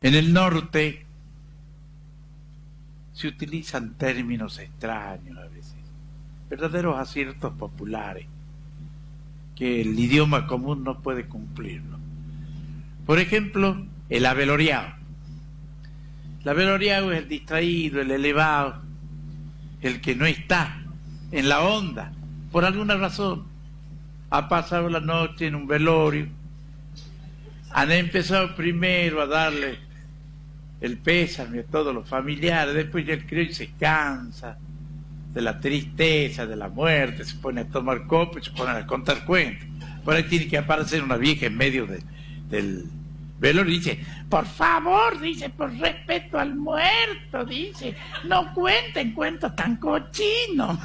En el norte se utilizan términos extraños a veces, verdaderos aciertos populares, que el idioma común no puede cumplirlo. Por ejemplo, el aveloriado. El aveloriado es el distraído, el elevado, el que no está en la onda, por alguna razón. Ha pasado la noche en un velorio, han empezado primero a darle el pésame a todos los familiares, después ya el criollo se cansa de la tristeza, de la muerte, se pone a tomar copa y se pone a contar cuentos. Por ahí tiene que aparecer una vieja en medio del velorio y dice, por favor, dice, por respeto al muerto, dice, no cuenten cuentos tan cochinos.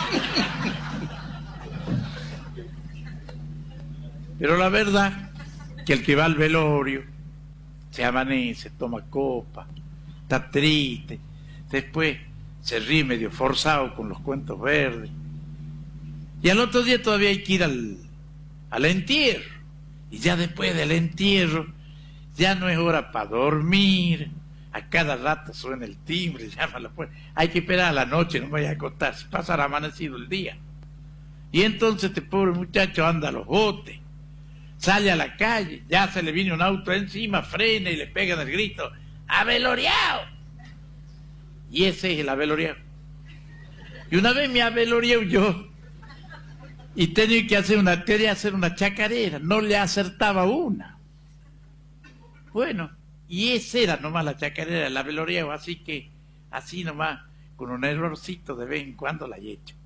Pero la verdad que el que va al velorio se amanece, toma copa, está triste, después se ríe medio forzado con los cuentos verdes, y al otro día todavía hay que ir al entierro, y ya después del entierro ya no es hora para dormir, a cada rato suena el timbre, llama a la puerta, hay que esperar a la noche, no vaya a acostarse, pasará amanecido el día, y entonces este pobre muchacho anda a los botes, sale a la calle, ya se le viene un auto encima, frena y le pegan el grito, ¡aveloriado! Y ese es el aveloriado. Y una vez me avelorié yo y tenía que hacer una chacarera, no le acertaba una. Bueno, y esa era nomás la chacarera, el aveloriado, así que así nomás, con un errorcito de vez en cuando la he hecho.